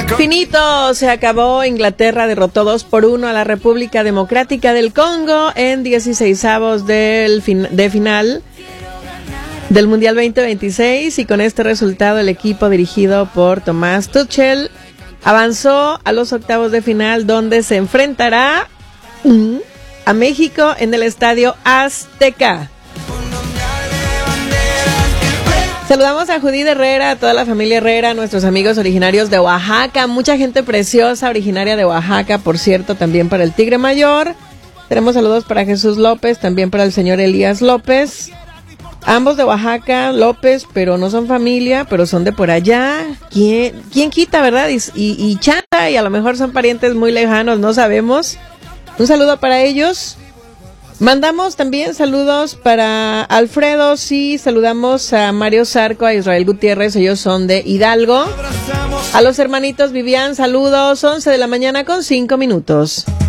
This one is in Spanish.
Finito, se acabó. Inglaterra derrotó 2-1 a la República Democrática del Congo en 16avos de final del Mundial 2026, y con este resultado el equipo dirigido por Thomas Tuchel avanzó a los octavos de final, donde se enfrentará a México en el Estadio Azteca. Saludamos a Judith Herrera, a toda la familia Herrera, nuestros amigos originarios de Oaxaca, mucha gente preciosa originaria de Oaxaca, por cierto, también para el Tigre Mayor. Tenemos saludos para Jesús López, también para el señor Elías López. Ambos de Oaxaca, López, pero no son familia, pero son de por allá. ¿Quién quita, verdad? Y chanta, y a lo mejor son parientes muy lejanos, no sabemos. Un saludo para ellos. Mandamos también saludos para Alfredo, sí, saludamos a Mario Zarco, a Israel Gutiérrez, ellos son de Hidalgo. A los hermanitos Vivian, saludos, 11 de la mañana con 5 minutos.